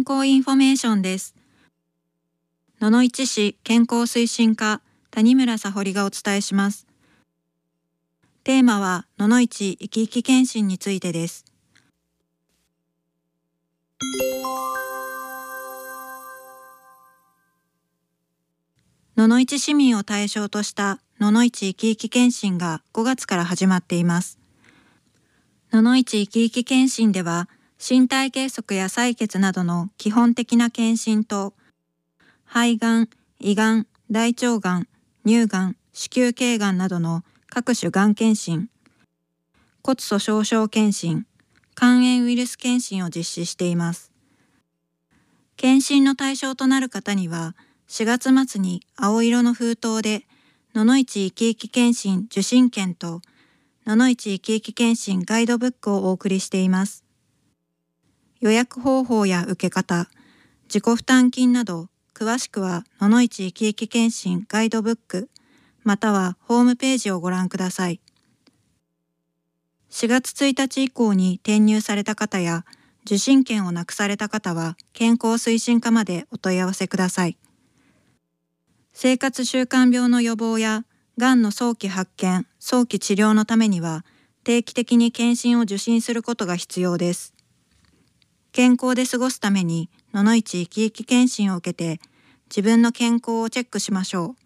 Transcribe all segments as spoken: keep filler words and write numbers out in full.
康インフォメーションです。野々市市健康推進課谷村沙穂がお伝えします。テーマは野々市生き生き検診についてです。野々市市民を対象とした野々市生き生き検診がごがつから始まっています。野々市生き生き検診では、身体計測や採血などの基本的な検診と、肺がん、胃がん、大腸がん、乳がん、子宮頸がんなどの各種がん検診、骨粗しょう症検診、肝炎ウイルス検診を実施しています。検診の対象となる方には、しがつ末に青色の封筒で、野々市生き生き検診受診券と、野々市生き生き検診ガイドブックをお送りしています。予約方法や受け方、自己負担金など、詳しくは野々市生き生き検診ガイドブック、またはホームページをご覧ください。しがつついたち以降に転入された方や、受診券をなくされた方は、健康推進課までお問い合わせください。生活習慣病の予防や、がんの早期発見、早期治療のためには、定期的に検診を受診することが必要です。健康で過ごすために、野々市生き生き検診を受けて、自分の健康をチェックしましょう。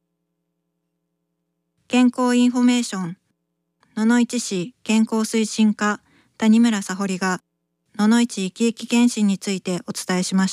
健康インフォメーション、野々市市健康推進課谷村沙穂が、野々市生き生き検診についてお伝えしました。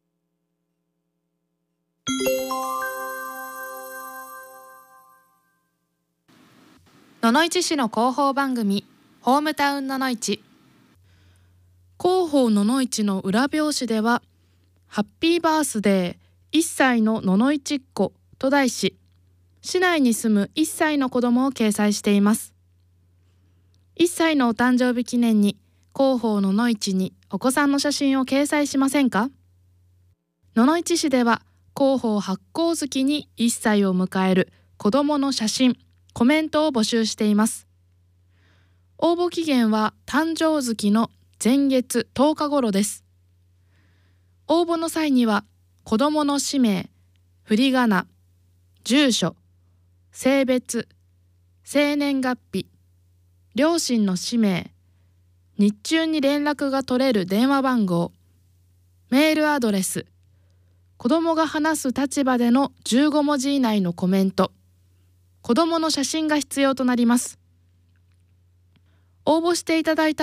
野々市市の広報番組ホームタウン野々市。広報野々市の裏表紙では、ハッピーバースデーいっさいの野々市っ子と題し、市内に住むいっさいの子どもを掲載しています。いっさいのお誕生日記念に広報野々市にお子さんの写真を掲載しませんか？野々市市では広報発行月にいっさいを迎える子どもの写真、コメントを募集しています。応募期限は誕生月の前月とおか頃です。応募の際には子どもの氏名、振り仮名、住所、性別、生年月日、両親の氏名、日中に連絡が取れる電話番号、メールアドレス、子どもが話す立場でのじゅうごもじ以内のコメント、子どもの写真が必要となります。応募していただいた